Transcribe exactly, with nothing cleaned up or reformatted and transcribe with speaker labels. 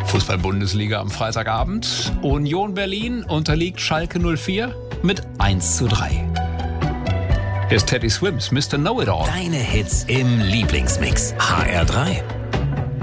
Speaker 1: Fußball-Bundesliga am Freitagabend. Union Berlin unterliegt Schalke null vier mit eins zu drei. Hier ist Teddy Swims, Mister Know-It-All.
Speaker 2: Deine Hits im Lieblingsmix. H R drei.